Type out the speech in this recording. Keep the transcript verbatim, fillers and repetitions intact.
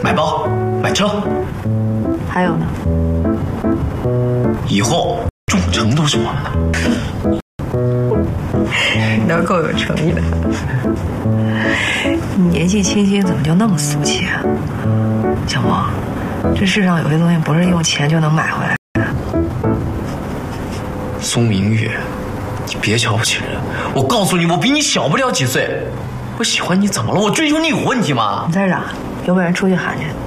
买包、买车， 还有呢？ 以后众城都是我们的。 你倒够有诚意的。你年纪轻轻怎么就那么俗气啊？小梦，这世上有些东西不是用钱就能买回来的。 苏明玉，你别瞧不起人，我告诉你，我比你小不了几岁。我喜欢你怎么了？我追求你有问题吗？ 你再嚷，有本事出去喊去。